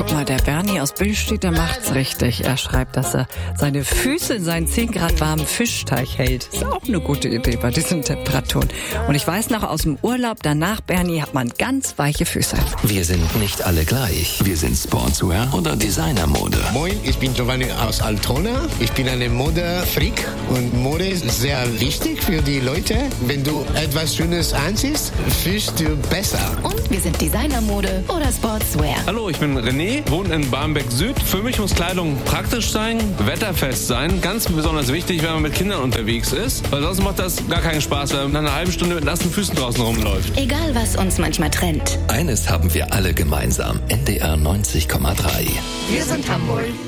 guck mal, der Bernie aus Billstedt, der macht's richtig. Er schreibt, dass er seine Füße in seinen 10 Grad warmen Fischteich hält. Ist auch eine gute Idee bei diesen Temperaturen. Und ich weiß noch aus dem Urlaub, danach, Bernie, hat man ganz weiche Füße. Wir sind nicht alle gleich. Wir sind Sportswear oder Designermode. Moin, ich bin Giovanni aus Altona. Ich bin eine Modefreak und Mode ist sehr wichtig für die Leute. Wenn du etwas Schönes anziehst, fühlst du besser. Und wir sind Designermode oder Sportswear. Hallo, ich bin René, wohne in Barmbek Süd. Für mich muss Kleidung praktisch sein, wetterfest sein. Ganz besonders wichtig, wenn man mit Kindern unterwegs ist. Weil sonst macht das gar keinen Spaß, wenn man nach einer halben Stunde mit nassen Füßen draußen rumläuft. Egal, was uns manchmal trennt. Eines haben wir alle gemeinsam. NDR 90,3. Wir sind Hamburg.